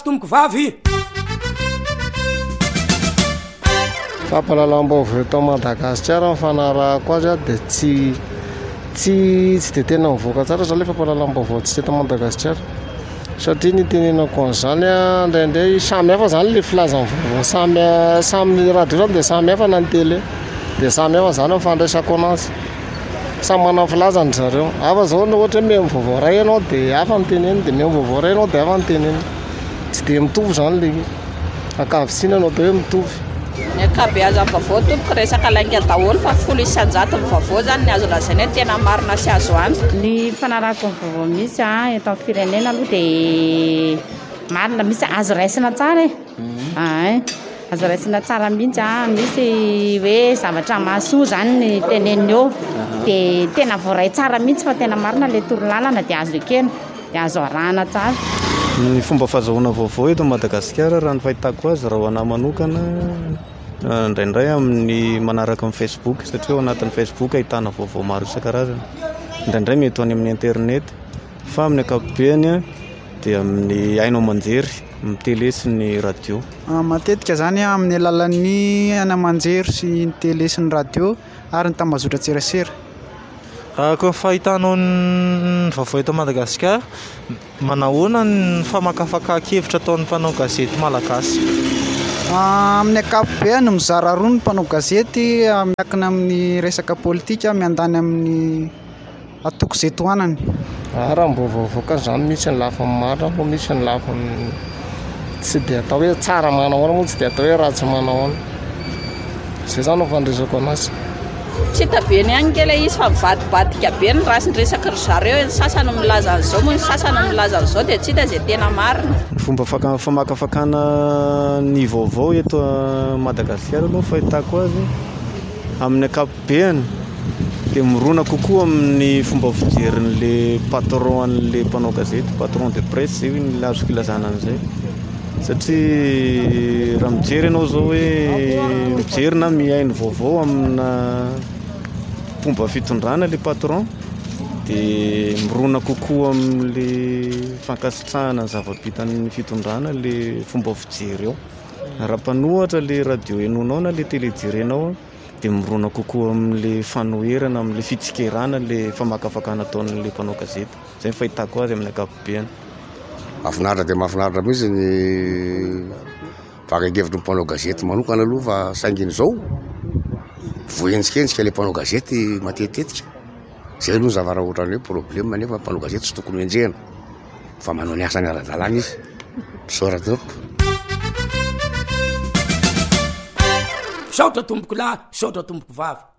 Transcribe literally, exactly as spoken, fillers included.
tomboko vavy fampalalam-baovao eto Madagasikara mifanarahako azy a dia tsy tsy tsy dia tena mivoaka tsara zany le fampalalam-baovao tsy eto Madagasikara satria ny tenenako an'izany a indraindray samy hafa zany le filazan'ny vaovao samy samy radio zany dia samy hafa na ny télé dia samy hafa zany mifandraisako anazy samy manana filazany zareo hafa zao na ohatra hoe mihaino vaovao ray ianao dia hafa ny teneny dia mihaino vaovao ray ianao dia hafa ny teneny tsy dia mitovy zany le ankavitsina anao dia hoe mitovy ny akabeazan'ny vaovao tompoko resaka lainga daholo fa folo isan-jato ny vaovao zany ny azo lazaina hoe tena marina sy azo anto ny fanarahako ny vaovao misy a eto amin'ny firenena aloha dia marina misy azo raisina tsara e ay azo raisina tsara mihitsy a misy hoe zavatra mahasoa zany ny teneny eo dia tena voaray tsara mihitsy fa tena marina le torolalana dia azo ekena dia azo arahana tsara ny fomba fahazahoana vaovao eto Madagasikara raha ny fahitako azy raha ho anahy manokana indraindray amin'ny manaraka amin'ny Facebook satria ao anatin'ny Facebook ahitana vaovao maro isan-karazany indraindray mety ho any amin'ny internet fa amin'ny ankapobeny dia amin'ny hainao manjery amin'ny télé sy ny radio matetika zany amin'ny alalan'ny ana manjery sy ny télé sy ny radio ary ny tambazotra tserasera Koa fahitanao ny vaovao eto Madagasikara manahoana ny famakafakakevitra ataon'ny mpanao gazety malagasy amin'ny ankapobeny mizara roa ny mpanao gazety miankina amin'ny resaka politika miandany amin'ny atoko izay tohanany raha mbo vaovao zany misy ny lafiny marina moa misy ny lafiny tsy dia atao hoe tsara manahoana moa tsy dia atao hoe ratsy manahoana zay zany no fandresako anazy tsy hita ny any kely izy fa mivadibadika be ny rasin-dresaka ry zareo ny sasany milaza an'izao moa ny sasany milaza an'izao dia tsy hita izay tena marina ny fomba famakafakana ny vaovao eto Madagasikara aloha fahitako azy amin'ny ankapobeny dia mirona kokoa amin'ny fomba fijerin'le patron an'le mpanao gazety patron de presse zay ny azo filazana an'izay satria raha mijery ianao zao hoe mijery na mihaino vaovao amina fomba fitondrana le patron dia mirona kokoa amin'le fankasitrahana zava-bitan'ny fitondrana le fomba fijery eo raha mpanohatra le radio henonao na le télé jerenao dia mirona kokoa amin'le fanoherana amin'le fitsikerana le famakafakana ataon'le mpanao gazety zay fahitako azy amin'ny ankapobeny mahafinaritra dia mahafinaritra mihitsy ny fakakevitry ny mpanao gazety manokana aloha fa sainginy izao voenjikensika le mpanao gazety matetitetika zay aloha zavara ohatran'ny hoe problème nefa mpanao gazety tsy tokony enjehana fa manao ny asany ara-dalàna izy misaoratra saotra tomboko lahy saotra tomboko vavy